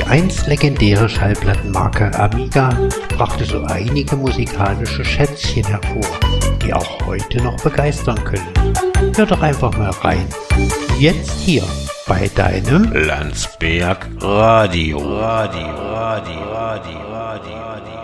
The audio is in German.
einst legendäre Schallplattenmarke Amiga brachte so einige musikalische Schätzchen hervor, die auch heute noch begeistern können. Hör doch einfach mal rein. Jetzt hier bei deinem Landsberg Radio.